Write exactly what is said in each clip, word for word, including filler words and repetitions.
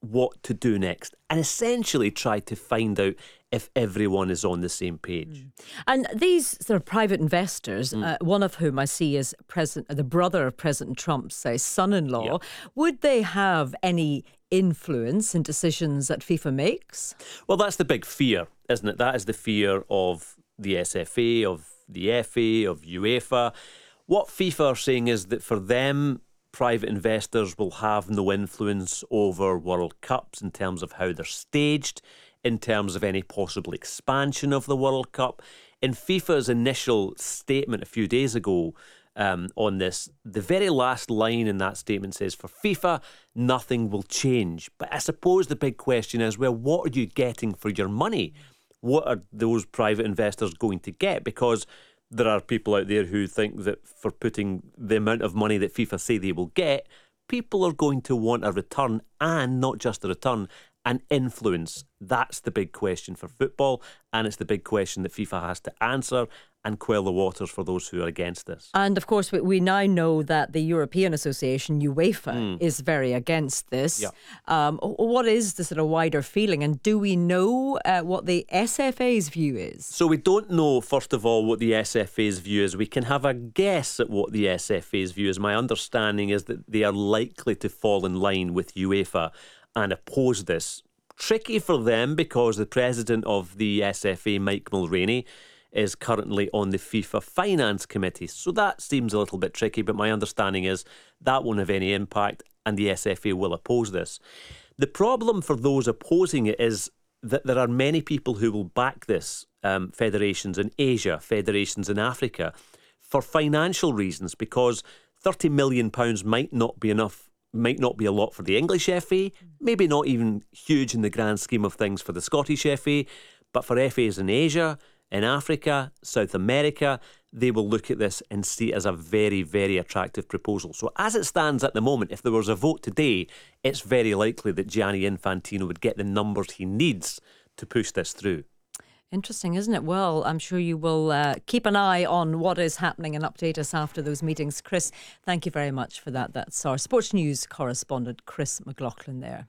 what to do next and essentially try to find out if everyone is on the same page. Mm. And these sort of private investors, Mm. uh, one of whom I see is President, the brother of President Trump's uh, son-in-law, Yeah. would they have any influence in decisions that FIFA makes? Well, that's the big fear, isn't it? That is the fear of the S F A, of the F A, of UEFA. What FIFA are saying is that for them, private investors will have no influence over World Cups in terms of how they're staged, in terms of any possible expansion of the World Cup. In FIFA's initial statement a few days ago um, on this, the very last line in that statement says, for FIFA, nothing will change. But I suppose the big question is, well, what are you getting for your money? What are those private investors going to get? Because there are people out there who think that for putting the amount of money that FIFA say they will get, people are going to want a return, and not just a return, an influence. That's the big question for football, and it's the big question that FIFA has to answer and quell the waters for those who are against this. And of course, we, we now know that the European Association, UEFA, Mm. is very against this. Yeah. Um, what is the sort of wider feeling? And do we know uh, what the S F A's view is? So we don't know, first of all, what the S F A's view is. We can have a guess at what the S F A's view is. My understanding is that they are likely to fall in line with UEFA and oppose this. Tricky for them because the president of the S F A, Mike Mulroney, is currently on the FIFA Finance Committee. So that seems a little bit tricky, but my understanding is that won't have any impact and the S F A will oppose this. The problem for those opposing it is that there are many people who will back this, um, federations in Asia, federations in Africa, for financial reasons, because thirty million pounds might not be enough, might not be a lot for the English F A, maybe not even huge in the grand scheme of things for the Scottish F A, but for F As in Asia, in Africa, South America, they will look at this and see it as a very, very attractive proposal. So as it stands at the moment, if there was a vote today, it's very likely that Gianni Infantino would get the numbers he needs to push this through. Interesting, isn't it? Well, I'm sure you will uh, keep an eye on what is happening and update us after those meetings. Chris, thank you very much for that. That's our Sports News correspondent, Chris McLaughlin there.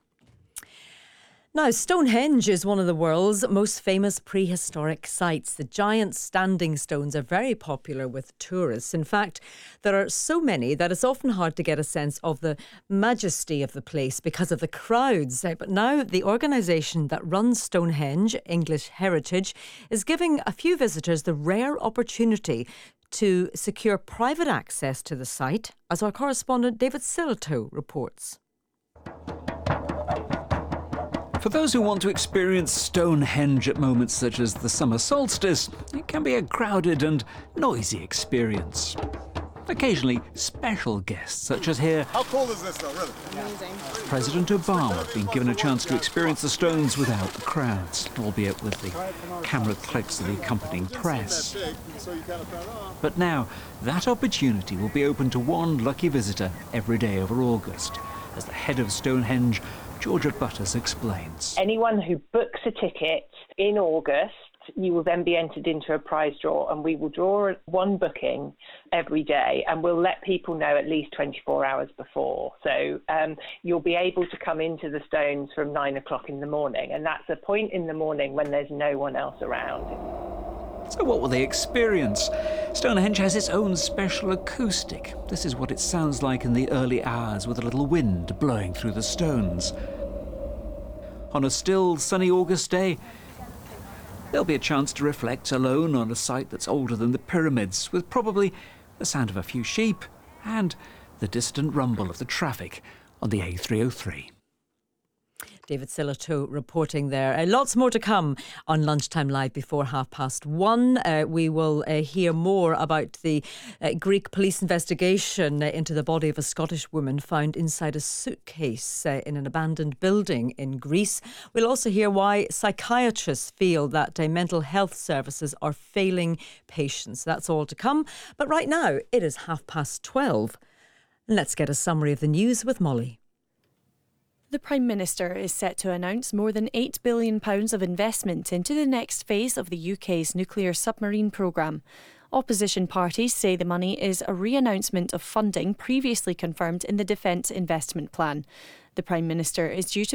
Now, Stonehenge is one of the world's most famous prehistoric sites. The giant standing stones are very popular with tourists. In fact, there are so many that it's often hard to get a sense of the majesty of the place because of the crowds. But now the organisation that runs Stonehenge, English Heritage, is giving a few visitors the rare opportunity to secure private access to the site, as our correspondent David Sillitoe reports. For those who want to experience Stonehenge at moments such as the summer solstice, it can be a crowded and noisy experience. Occasionally, special guests, such as here, How cold is this though, really? Amazing. President Obama have been given a chance to experience the stones without the crowds, albeit with the camera clicks of the accompanying press. But now, that opportunity will be open to one lucky visitor every day over August, as the head of Stonehenge, Georgia Butters, explains. Anyone who books a ticket in August, you will then be entered into a prize draw, and we will draw one booking every day, and we'll let people know at least twenty-four hours before. So um, you'll be able to come into the stones from nine o'clock in the morning, and that's a point in the morning when there's no one else around. So what will they experience? Stonehenge has its own special acoustic. This is what it sounds like in the early hours with a little wind blowing through the stones. On a still, sunny August day, there'll be a chance to reflect alone on a site that's older than the pyramids, with probably the sound of a few sheep and the distant rumble of the traffic on the A three oh three. David Sillitoe reporting there. Uh, lots more to come on Lunchtime Live before half past one. Uh, we will uh, hear more about the uh, Greek police investigation uh, into the body of a Scottish woman found inside a suitcase uh, in an abandoned building in Greece. We'll also hear why psychiatrists feel that uh, mental health services are failing patients. That's all to come. But right now, it is half past twelve. Let's get a summary of the news with Molly. The Prime Minister is set to announce more than eight billion pounds of investment into the next phase of the U K's nuclear submarine programme. Opposition parties say the money is a re-announcement of funding previously confirmed in the Defence Investment Plan. The Prime Minister is due to